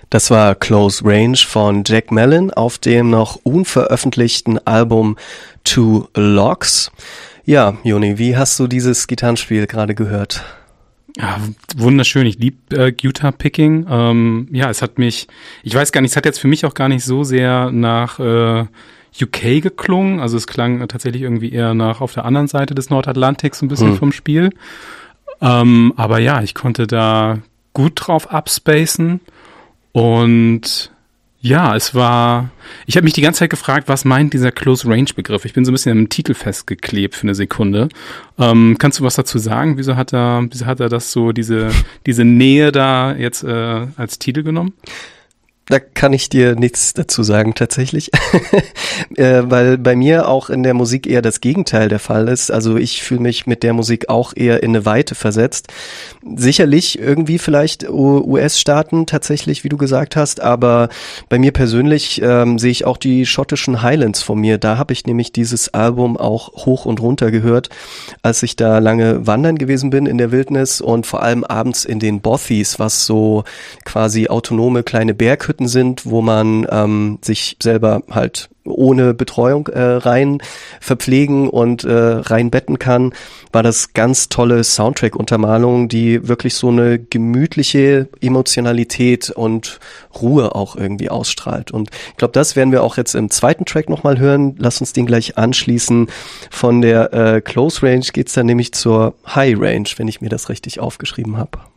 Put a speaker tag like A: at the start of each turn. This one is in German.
A: Das war Close Range von Jack Mellon auf dem noch unveröffentlichten Album Two Logs. Ja, Joni, wie hast du dieses Gitarrenspiel gerade gehört?
B: Ja, wunderschön. Ich liebe Guitar Picking. Ja, es hat mich, ich weiß gar nicht, es hat jetzt für mich auch gar nicht so sehr nach UK geklungen. Also es klang tatsächlich irgendwie eher nach auf der anderen Seite des Nordatlantiks ein bisschen vom Spiel. Aber ja, ich konnte da gut drauf abspacen. Und ja, ich habe mich die ganze Zeit gefragt, was meint dieser Close-Range-Begriff? Ich bin so ein bisschen im Titel festgeklebt für eine Sekunde. Kannst du was dazu sagen? Wieso hat er das so, diese Nähe da jetzt als Titel genommen?
A: Da kann ich dir nichts dazu sagen tatsächlich, weil bei mir auch in der Musik eher das Gegenteil der Fall ist. Also ich fühle mich mit der Musik auch eher in eine Weite versetzt. Sicherlich irgendwie vielleicht US-Staaten tatsächlich, wie du gesagt hast, aber bei mir persönlich sehe ich auch die schottischen Highlands vor mir. Da habe ich nämlich dieses Album auch hoch und runter gehört, als ich da lange wandern gewesen bin in der Wildnis und vor allem abends in den Bothies, was so quasi autonome kleine Berghütten sind, wo man sich selber halt ohne Betreuung rein verpflegen und rein betten kann, war das ganz tolle Soundtrack-Untermalung, die wirklich so eine gemütliche Emotionalität und Ruhe auch irgendwie ausstrahlt. Und ich glaube, das werden wir auch jetzt im zweiten Track nochmal hören. Lass uns den gleich anschließen. Von der Close Range geht's dann nämlich zur High Range, wenn ich mir das richtig aufgeschrieben habe.